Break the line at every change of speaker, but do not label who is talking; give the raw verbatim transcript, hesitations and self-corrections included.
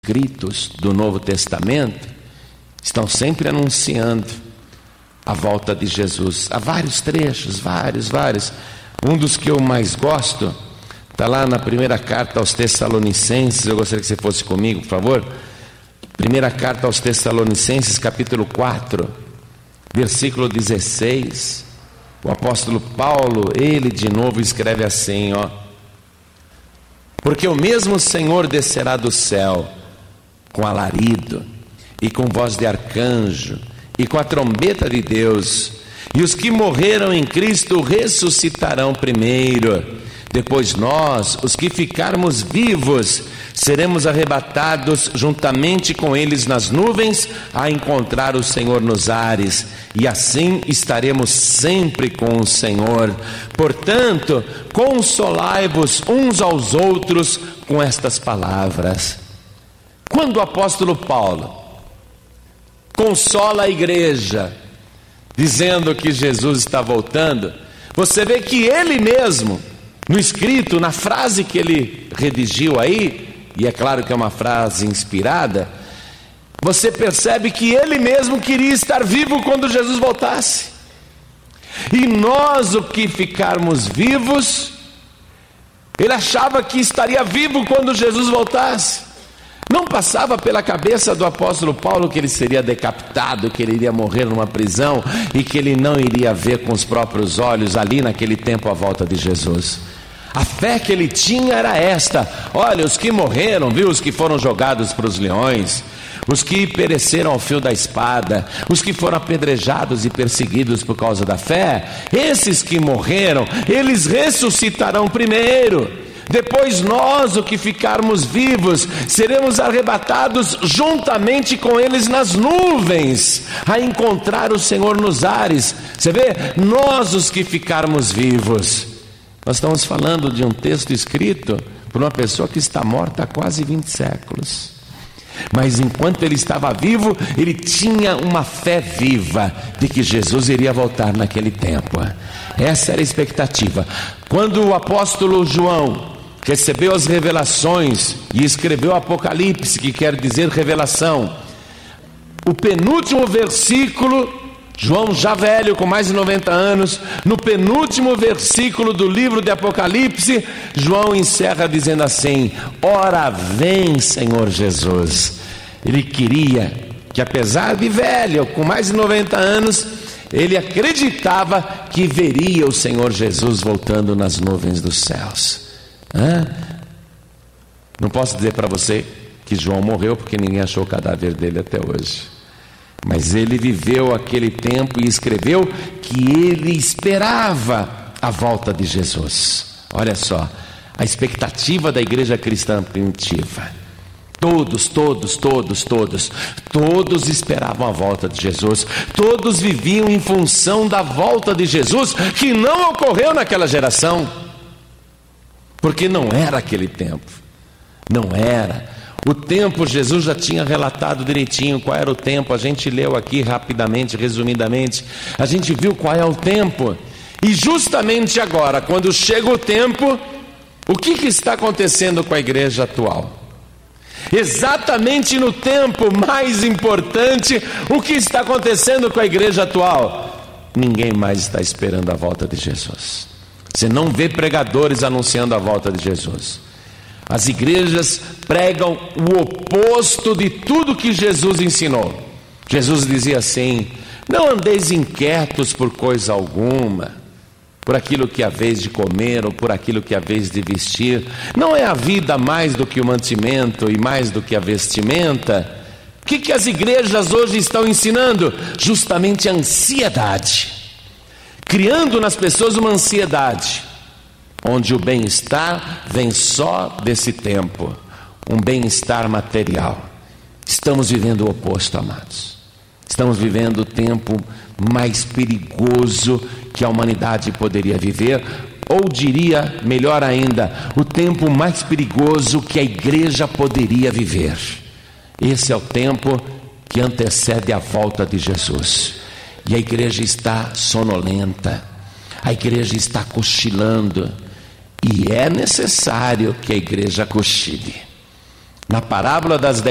escritos do Novo Testamento estão sempre anunciando a volta de Jesus. Há vários trechos, vários, vários. Um dos que eu mais gosto está lá na primeira carta aos Tessalonicenses. Eu gostaria que você fosse comigo, por favor. Primeira carta aos Tessalonicenses, capítulo quatro, versículo dezesseis. O apóstolo Paulo, ele de novo escreve assim, ó: porque o mesmo Senhor descerá do céu com alarido, e com voz de arcanjo, e com a trombeta de Deus, e os que morreram em Cristo ressuscitarão primeiro. Depois nós, os que ficarmos vivos, seremos arrebatados juntamente com eles nas nuvens, a encontrar o Senhor nos ares, e assim estaremos sempre com o Senhor. Portanto, consolai-vos uns aos outros com estas palavras. Quando o apóstolo Paulo consola a igreja, dizendo que Jesus está voltando, você vê que ele mesmo, no escrito, na frase que ele redigiu aí, e é claro que é uma frase inspirada, você percebe que ele mesmo queria estar vivo quando Jesus voltasse. E nós, o que ficarmos vivos, ele achava que estaria vivo quando Jesus voltasse. Não passava pela cabeça do apóstolo Paulo que ele seria decapitado, que ele iria morrer numa prisão e que ele não iria ver com os próprios olhos ali naquele tempo a volta de Jesus. A fé que ele tinha era esta: olha, os que morreram, viu, os que foram jogados para os leões, os que pereceram ao fio da espada, os que foram apedrejados e perseguidos por causa da fé, esses que morreram, eles ressuscitarão primeiro. Depois nós, o que ficarmos vivos, seremos arrebatados juntamente com eles nas nuvens, a encontrar o Senhor nos ares. Você vê? Nós, os que ficarmos vivos. Nós estamos falando de um texto escrito por uma pessoa que está morta há quase vinte séculos. Mas enquanto ele estava vivo, ele tinha uma fé viva de que Jesus iria voltar naquele tempo. Essa era a expectativa. Quando o apóstolo João recebeu as revelações e escreveu o Apocalipse, que quer dizer revelação, o penúltimo versículo, João já velho, com mais de noventa anos, no penúltimo versículo do livro de Apocalipse, João encerra dizendo assim: ora vem, Senhor Jesus. Ele queria que, apesar de velho, com mais de noventa anos, ele acreditava que veria o Senhor Jesus voltando nas nuvens dos céus. Hã? Não posso dizer para você que João morreu, porque ninguém achou o cadáver dele até hoje. Mas ele viveu aquele tempo e escreveu que ele esperava a volta de Jesus. Olha só, a expectativa da igreja cristã primitiva. Todos, todos, todos, todos, todos esperavam a volta de Jesus. Todos viviam em função da volta de Jesus, que não ocorreu naquela geração. Porque não era aquele tempo. Não era. O tempo, Jesus já tinha relatado direitinho qual era o tempo. A gente leu aqui rapidamente, resumidamente. A gente viu qual é o tempo. E justamente agora, quando chega o tempo, o que, que está acontecendo com a igreja atual? Exatamente no tempo mais importante, o que está acontecendo com a igreja atual? Ninguém mais está esperando a volta de Jesus. Você não vê pregadores anunciando a volta de Jesus. As igrejas pregam o oposto de tudo que Jesus ensinou. Jesus dizia assim: não andeis inquietos por coisa alguma, por aquilo que haveis de comer ou por aquilo que haveis de vestir. Não é a vida mais do que o mantimento e mais do que a vestimenta? O que, que as igrejas hoje estão ensinando? Justamente a ansiedade, criando nas pessoas uma ansiedade, onde o bem-estar vem só desse tempo, um bem-estar material. Estamos vivendo o oposto, amados. Estamos vivendo o tempo mais perigoso que a humanidade poderia viver, ou diria, melhor ainda, o tempo mais perigoso que a igreja poderia viver. Esse é o tempo que antecede a volta de Jesus. E a igreja está sonolenta, a igreja está cochilando, e é necessário que a igreja cochile. Na parábola das dez